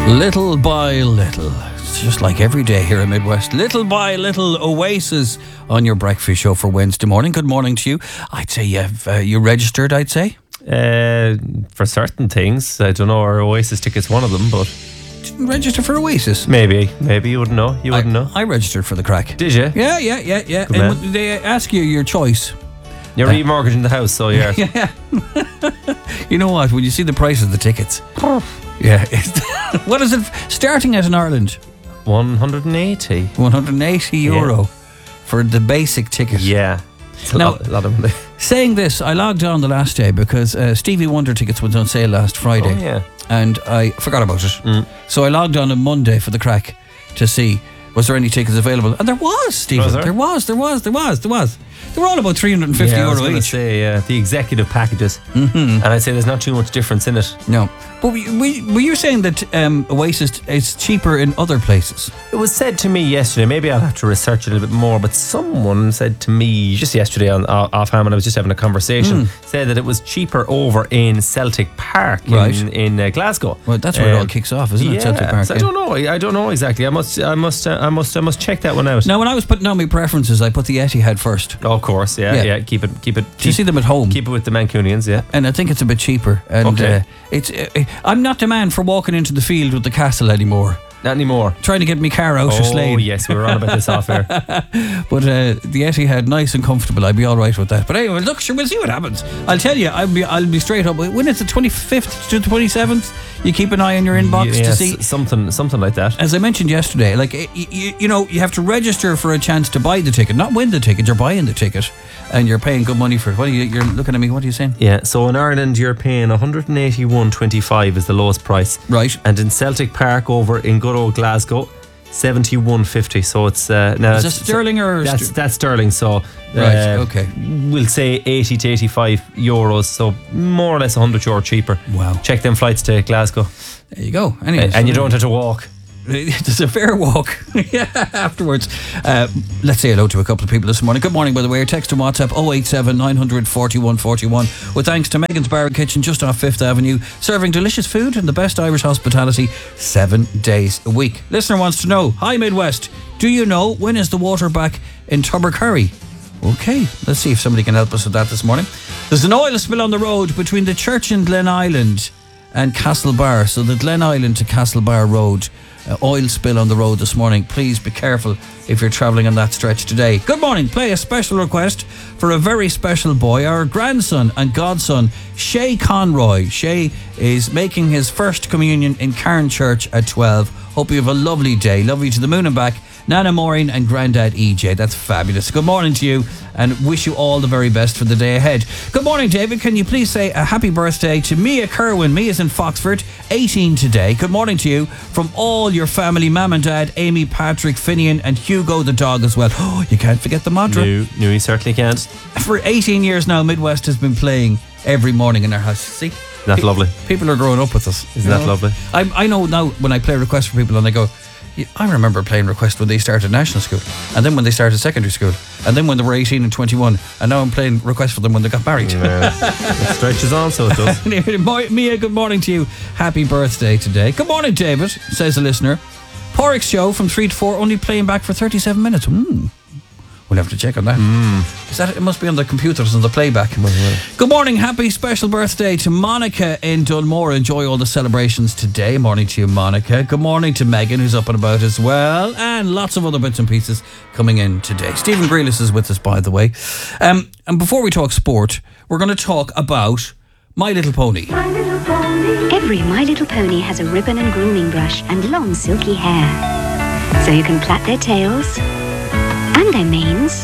Little by little. It's just like every day here in Midwest. Little by little, Oasis on your breakfast show for Wednesday morning. Good morning to you. I'd say you're registered, I'd say. For certain things. I don't know, are Oasis tickets one of them, but... Register for Oasis? Maybe you wouldn't know. You wouldn't know. I registered for the crack. Did you? Yeah. And they ask you your choice. You're remortgaging the house, so yeah. Yeah. You know what? When you see the price of the tickets... Yeah. What is it starting at in Ireland? 180. 180 euro for the basic ticket. Yeah. It's a lot of money. Saying this, I logged on the last day because Stevie Wonder tickets went on sale last Friday. Oh, yeah. And I forgot about it. So I logged on Monday for the crack to see was there any tickets available. And there was, Stephen. Was there? There was. They were all about 350 I was euro going to each. say, the executive packages. And I'd say there's not too much difference in it. No. But were you saying that Oasis is cheaper in other places? It was said to me yesterday, maybe I'll have to research it a little bit more, but someone said to me just yesterday offhand when I was just having a conversation, said that it was cheaper over in Celtic Park in Glasgow. Well, that's where it all kicks off, isn't it? Celtic Park. So I don't know. I don't know exactly. I must check that one out. Now, when I was putting on my preferences, I put the Etihad first. Oh, of course, yeah. Keep it. Do you see them at home? Keep it with the Mancunians, yeah. And I think it's a bit cheaper. And I'm not the man for walking into the field with the castle anymore. Not anymore. Trying to get my car out of Slade. Oh, yes, we were on about this off air. But the Etihad, nice and comfortable. I'd be all right with that. But anyway, look, sure, we'll see what happens. I'll tell you, I'll be straight up. When it's the 25th to the 27th, you keep an eye on your inbox to see. Something like that. As I mentioned yesterday, like you know, you have to register for a chance to buy the ticket, not win the ticket. You're buying the ticket, and you're paying good money for it. You're looking at me. What are you saying? Yeah. So in Ireland, you're paying 181.25 is the lowest price. Right. And in Celtic Park over in good old Glasgow, 71.50. So it's now. Is that sterling or? That's sterling. So right. Okay. We'll say 80 to 85 euros. So more or less 100 euro cheaper. Wow. Check them flights to Glasgow. There you go. Anyway, and you don't have to walk. There's a fair walk afterwards. Let's say hello to a couple of people this morning. Good morning, by the way. Text and WhatsApp 087 900 4141. With thanks to Megan's Bar and Kitchen just off 5th Avenue, serving delicious food and the best Irish hospitality 7 days a week. Listener wants to know, hi Midwest, do you know when is the water back in Tubbercurry? Okay, let's see if somebody can help us with that this morning. There's an oil spill on the road between the church in Glen Island and Castlebar. So the Glen Island to Castlebar road, oil spill on the road this morning. Please be careful if you're travelling on that stretch today. Good morning. Play a special request for a very special boy, our grandson and godson, Shay Conroy. Shay is making his first communion in Cairn Church at 12. Hope you have a lovely day. Love you to the moon and back. Nana Maureen and Grandad EJ. That's fabulous. Good morning to you and wish you all the very best for the day ahead. Good morning, David. Can you please say a happy birthday to Mia Kerwin? Mia's in Foxford, 18 today. Good morning to you from all your family, Mum and Dad, Amy, Patrick, Finian and Hugo the dog as well. Oh, you can't forget the mantra. No, you certainly can't. For 18 years now, Midwest has been playing every morning in our house. See? That's lovely. People are growing up with us. Isn't that lovely? I know now when I play requests for people and they go, I remember playing request when they started national school, and then when they started secondary school, and then when they were 18 and 21, and now I'm playing requests for them when they got married. Yeah, it stretches on, so it does. Anyway, Mia, good morning to you. Happy birthday today. Good morning, David, says a listener. Porrick's show from 3 to 4 only playing back for 37 minutes. We'll have to check on that. Is that it? Must be on the computers and the playback. Good morning. Happy special birthday to Monica in Dunmore. Enjoy all the celebrations today. Morning to you, Monica. Good morning to Megan, who's up and about as well. And lots of other bits and pieces coming in today. Stephen Grealis is with us, by the way. And before we talk sport, we're going to talk about My Little Pony. My Little Pony. Every My Little Pony has a ribbon and grooming brush and long silky hair. So you can plait their tails and their manes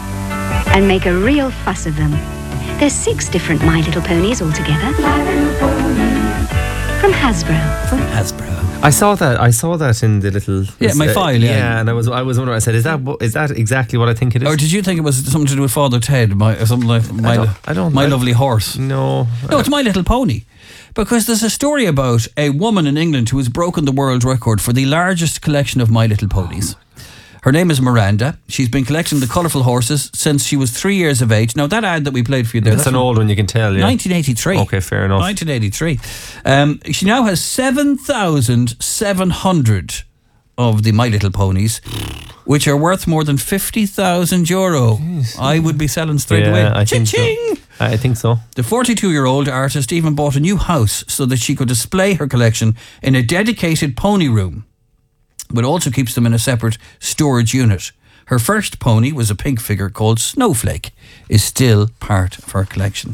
and make a real fuss of them. There's 6 different My Little Ponies altogether. My Little Pony. From Hasbro. I saw that in the little my file. Yeah, and I was wondering. I said, is that exactly what I think it is? Or did you think it was something to do with Father Ted, or something like My Lovely Horse? No, it's My Little Pony. Because there's a story about a woman in England who has broken the world record for the largest collection of My Little Ponies. Her name is Miranda. She's been collecting the colourful horses since she was 3 years of age. Now, that ad that we played for you there... That's an old one, you can tell, yeah. 1983. Okay, fair enough. 1983. She now has 7,700 of the My Little Ponies, which are worth more than €50,000. I would be selling straight away. Ching-ching! I think so. The 42-year-old artist even bought a new house so that she could display her collection in a dedicated pony room, but also keeps them in a separate storage unit. Her first pony was a pink figure called Snowflake, is still part of her collection.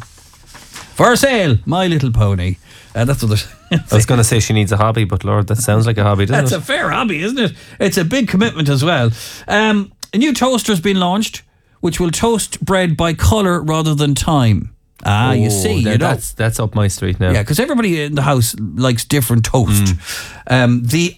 For sale, My Little Pony. That's what I was going to say she needs a hobby, but Lord, that sounds like a hobby, doesn't it? That's a fair hobby, isn't it? It's a big commitment as well. A new toaster has been launched, which will toast bread by colour rather than time. You see, that's up my street now. Yeah, because everybody in the house likes different toast. The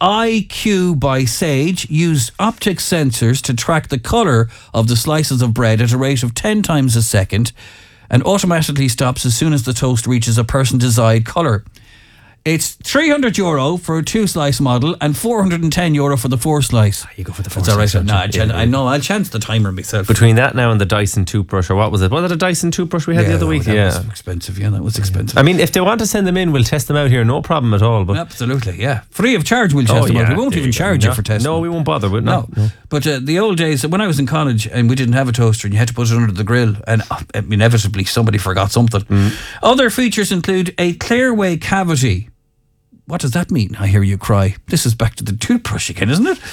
IQ by Sage use optic sensors to track the colour of the slices of bread at a rate of 10 times a second, and automatically stops as soon as the toast reaches a person's desired colour. It's €300 for a 2-slice model and €410 for the 4-slice. You go for the 4-slice. That's all right. I know. I'll chance the timer myself. Between that now and the Dyson toothbrush, or what was it? Was it a Dyson toothbrush we had the other week? That was expensive. Yeah, that was expensive. I mean, if they want to send them in, we'll test them out here. No problem at all. But absolutely, yeah. Free of charge, we'll test them out. We won't even charge you for testing. No, we won't bother. No. But the old days, when I was in college and we didn't have a toaster and you had to put it under the grill, and inevitably somebody forgot something. Other features include a clearway cavity. What does that mean? I hear you cry. This is back to the toothbrush again, isn't it?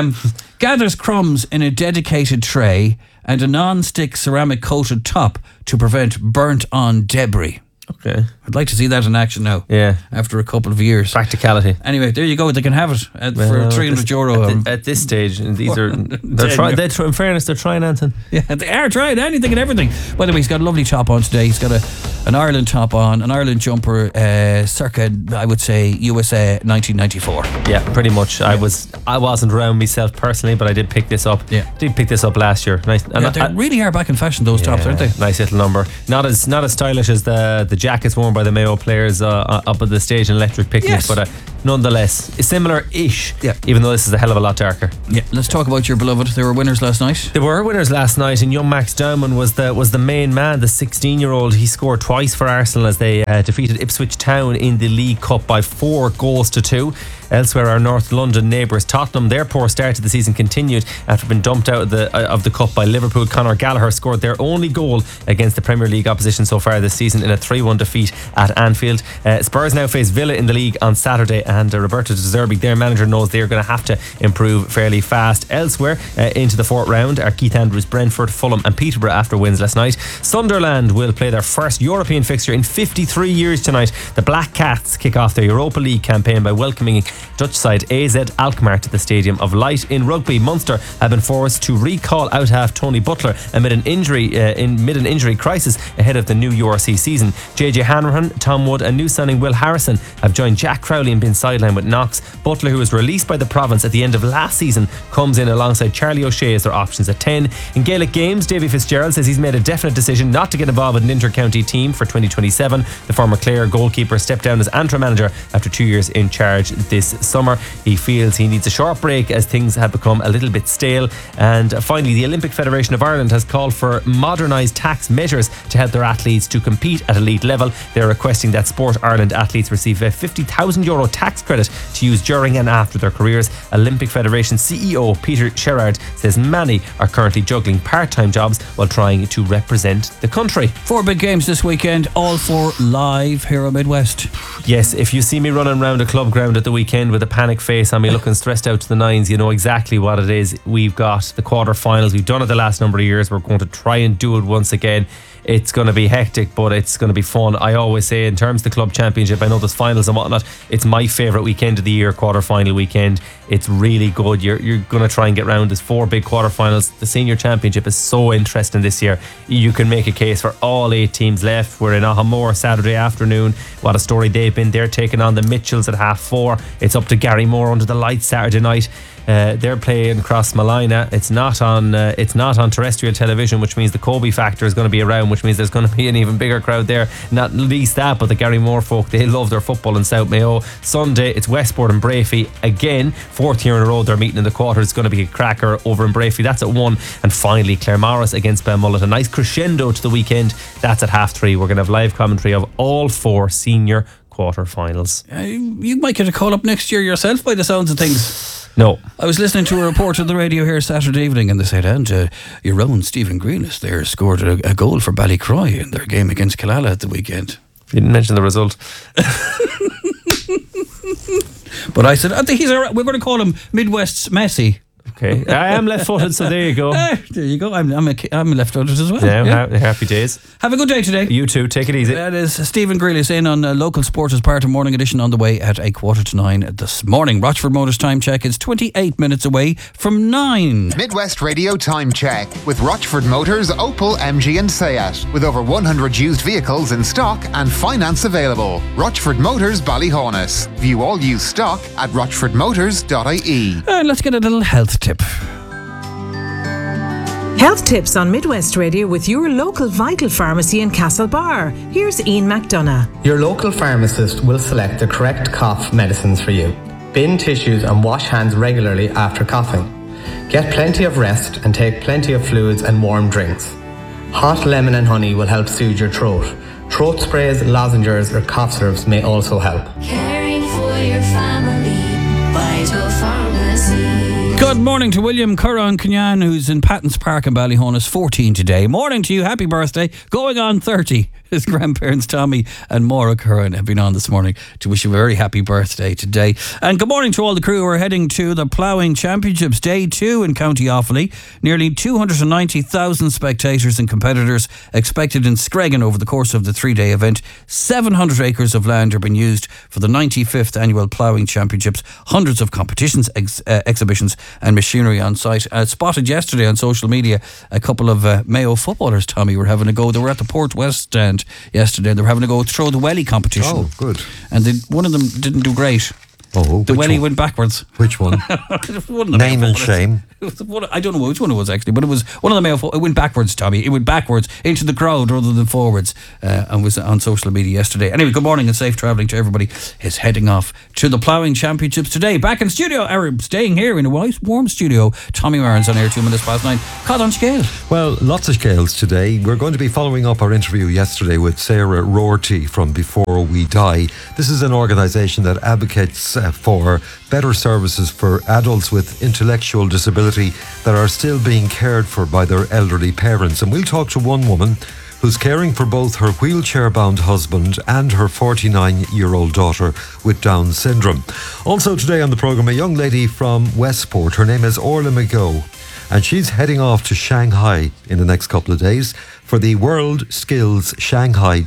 Gathers crumbs in a dedicated tray and a non-stick ceramic coated top to prevent burnt-on debris. Okay. I'd like to see that in action now. Yeah. After a couple of years. Practicality. Anyway, there you go. They can have it for €300. At this stage, and these are... in fairness, they're trying, Anton. Yeah, they are trying anything and everything. By the way, he's got a lovely top on today. He's got an Ireland top on, an Ireland jumper, circa, I would say, USA 1994. Yeah, pretty much. I wasn't around myself personally, but I did pick this up. Yeah. Did pick this up last year. Nice. And they really are back in fashion, those tops, aren't they? Nice little number. Not as stylish as the jackets worn by the Mayo players up at the stage in Electric Picnic, but nonetheless, similar-ish, even though this is a hell of a lot darker. Yeah, let's talk about your beloved. They were winners last night. They were winners last night, and young Max Dowman was the main man, the 16-year-old. He scored twice for Arsenal as they defeated Ipswich Town in the League Cup by 4-2. Elsewhere, our North London neighbours Tottenham, their poor start to the season continued after being dumped out of the Cup by Liverpool. Conor Gallagher scored their only goal against the Premier League opposition so far this season in a 3-1 defeat at Anfield. Spurs now face Villa in the league on Saturday, and Roberto De Zerbi, their manager, knows they're going to have to improve fairly fast. Elsewhere, into the fourth round are Keith Andrews, Brentford, Fulham and Peterborough after wins last night. Sunderland will play their first European fixture in 53 years tonight. The Black Cats kick off their Europa League campaign by welcoming Dutch side AZ Alkmaar to the Stadium of Light. In rugby, Munster have been forced to recall out half Tony Butler amid an injury crisis ahead of the new URC season. JJ Hanrahan, Tom Wood and new signing Will Harrison have joined Jack Crowley and been sidelined with Knox. Butler, who was released by the province at the end of last season, comes in alongside Charlie O'Shea as their options at 10. In Gaelic games, Davy Fitzgerald says he's made a definite decision not to get involved with an inter-county team for 2027. The former Clare goalkeeper stepped down as Antrim manager after 2 years in charge this summer. He feels he needs a short break as things have become a little bit stale. And finally, the Olympic Federation of Ireland has called for modernised tax measures to help their athletes to compete at elite level. They're requesting that Sport Ireland athletes receive a €50,000 tax credit to use during and after their careers. Olympic Federation CEO Peter Sherrard says many are currently juggling part-time jobs while trying to represent the country. 4 big games this weekend, all 4 live here on Midwest. Yes, if you see me running around a club ground at the weekend with a panic face on me looking stressed out to the nines, you know exactly what it is. We've got the quarterfinals. We've done it the last number of years. We're going to try and do it once again. It's going to be hectic, but it's going to be fun. I always say, in terms of the club championship, I know there's finals and whatnot, it's my favourite weekend of the year, quarter-final weekend. It's really good. You're going to try and get round. There's 4 big quarterfinals. The senior championship is so interesting this year. You can make a case for all 8 teams left. We're in Ahamore Saturday afternoon. What a story they've been. They're taking on the Mitchells at 4:30. It's up to Gary Moore under the lights Saturday night. They're playing Crossmolina. It's not on terrestrial television, which means the Kobe factor is going to be around, which means there's going to be an even bigger crowd there. Not least that, but the Gary Moore folk, they love their football in South Mayo. Sunday, it's Westport and Brafey again. 4th year in a row they're meeting in the quarter. It's going to be a cracker over in Brafey. That's at 1. And finally, Claremorris against Belmullet. A nice crescendo to the weekend. That's at 3:30. We're going to have live commentary of all 4 senior quarter-finals. You might get a call up next year yourself by the sounds of things. No. I was listening to a report on the radio here Saturday evening, and they said, and your own Stephen Greenis there scored a goal for Ballycroy in their game against Killala at the weekend. You didn't mention the result. But I said, I think we're going to call him Midwest's Messi. Okay, I am left-footed, so there you go. There you go. I'm left-footed as well. Yeah. Happy days. Have a good day today. You too. Take it easy. That is Stephen Greeley's in on Local Sport as part of Morning Edition on the way at 8:45 this morning. Rochford Motors time check is 28 minutes away from 9. Midwest Radio time check with Rochford Motors, Opel, MG and Seat. With over 100 used vehicles in stock and finance available. Rochford Motors, Ballyhonus. View all used stock at rochfordmotors.ie. Let's get a little health tip. Health tips on Midwest Radio with your local Vital Pharmacy in Castlebar. Here's Ian McDonough. Your local pharmacist will select the correct cough medicines for you. Bin tissues and wash hands regularly after coughing. Get plenty of rest and take plenty of fluids and warm drinks. Hot lemon and honey will help soothe your throat. Throat sprays, lozenges or cough syrups may also help. Caring for your family, Vital Pharmacy. Good morning to William Curran Kenyan, who's in Pattons Park in Ballyhonus, 14 today. Morning to you, happy birthday, going on 30. His grandparents Tommy and Maura Curran have been on this morning to wish you a very happy birthday today. And good morning to all the crew who are heading to the Ploughing Championships Day 2 in County Offaly. Nearly 290,000 spectators and competitors expected in Screggan over the course of the 3-day event. 700 acres of land are being used for the 95th Annual Ploughing Championships. Hundreds of competitions, exhibitions and machinery on site. Spotted yesterday on social media a couple of Mayo footballers, Tommy, were having a go. They were at the Port West stand yesterday. They were having a go throw the welly competition. Oh, good. And one of them didn't do great. Oh, the welly went backwards. Which one? Name and shame. I don't know which one it was actually, but it was one of the Mayo. It went backwards, Tommy. It went backwards into the crowd rather than forwards, and was on social media yesterday. Anyway, good morning and safe travelling to everybody. Is heading off to the Ploughing Championships today. Back in studio, or staying here in a nice warm studio. Tommy Warren's on air 2 minutes past 9. Caught on scale. Well, lots of scales today. We're going to be following up our interview yesterday with Sarah Rorty from Before We Die. This is an organisation that advocates for better services for adults with intellectual disability that are still being cared for by their elderly parents. And we'll talk to one woman who's caring for both her wheelchair-bound husband and her 49-year-old daughter with Down syndrome. Also today on the programme, a young lady from Westport. Her name is Orla McGough, and she's heading off to Shanghai in the next couple of days for the World Skills Shanghai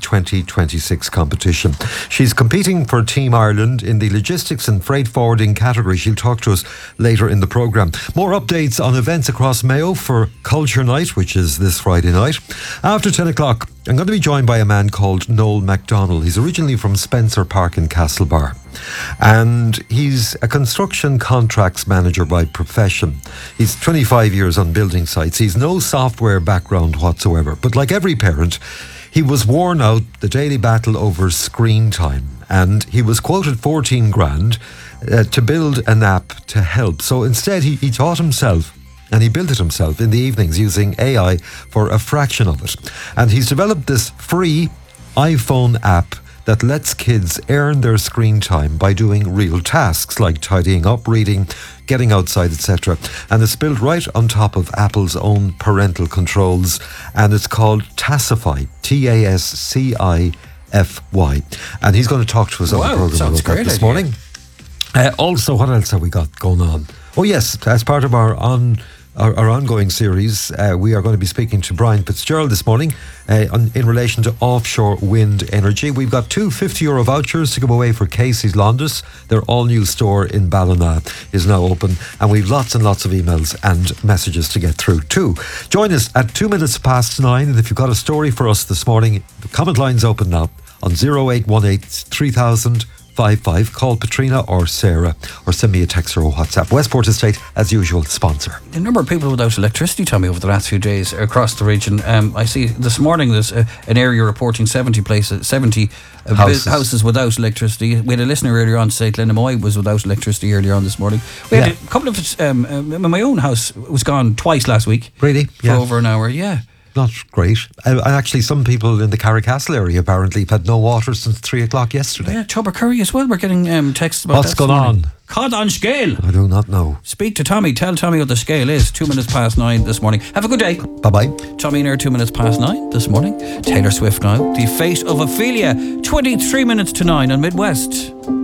2026 competition. She's competing for Team Ireland in the logistics and freight forwarding category. She'll talk to us later in the programme. More updates on events across Mayo for Culture Night, which is this Friday night. After 10 o'clock, I'm going to be joined by a man called Noel MacDonald. He's originally from Spencer Park in Castlebar, and he's a construction contracts manager by profession. He's 25 years on building sites. He's no software background whatsoever, but like every parent, he was worn out the daily battle over screen time, and he was quoted 14 grand to build an app to help. So instead he taught himself, and he built it himself in the evenings using AI for a fraction of it. And he's developed this free iPhone app that lets kids earn their screen time by doing real tasks like tidying up, reading, getting outside, etc. And it's built right on top of Apple's own parental controls, and it's called Tassify, Tascify. And he's going to talk to us on the programme about that this morning. Also, what else have we got going on? Oh yes, as part of our ongoing series, we are going to be speaking to Brian Fitzgerald this morning in relation to offshore wind energy. We've got two €50 vouchers to give away for Casey's Londis. Their all-new store in Ballina is now open, and we've lots and lots of emails and messages to get through too. Join us at 2 minutes past 9, and if you've got a story for us this morning, the comment line's open now on 0818 3000 855. Call Patrina or Sarah or send me a text or a WhatsApp. Westport Estate, as usual, sponsor. The number of people without electricity, Tommy, over the last few days across the region. I see this morning there's an area reporting 70 houses without electricity. We had a listener earlier on to say Glenamoy was without electricity earlier on this morning. We had a couple of my own house was gone twice last week. Really? For over an hour, yeah. Not great. And actually, some people in the Carricastle area apparently have had no water since 3 o'clock yesterday. Yeah, Tubbercurry as well. We're getting texts about what's going on. Cod on scale. I do not know. Speak to Tommy. Tell Tommy what the scale is. 9:02 this morning. Have a good day. Bye-bye. Tommy Nair, 9:02 this morning. Taylor Swift now. The Fate of Ophelia. 9 on Midwest.